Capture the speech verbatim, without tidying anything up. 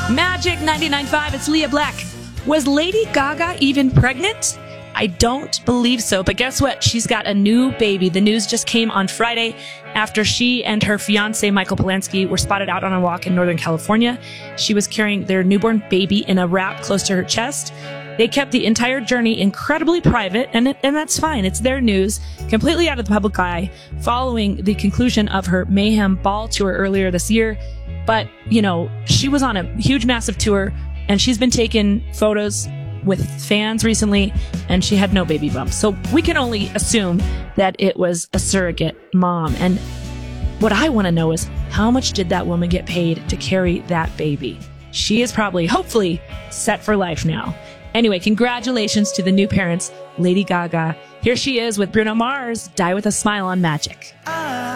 Magic ninety-nine point five, it's Leah Black. Was Lady Gaga even pregnant? I don't believe so, but guess what? She's got a new baby. The news just came on Friday after she and her fiancé, Michael Polanski, were spotted out on a walk in Northern California. She was carrying their newborn baby in a wrap close to her chest. They kept the entire journey incredibly private, and, it, and that's fine. It's their news, completely out of the public eye, following the conclusion of her Mayhem Ball tour earlier this year. But, you know, she was on a huge, massive tour, and she's been taking photos with fans recently, and she had no baby bumps. So we can only assume that it was a surrogate mom. And what I want to know is, how much did that woman get paid to carry that baby? She is probably, hopefully, set for life now. Anyway, congratulations to the new parents, Lady Gaga. Here she is with Bruno Mars, Die With a Smile on Magic.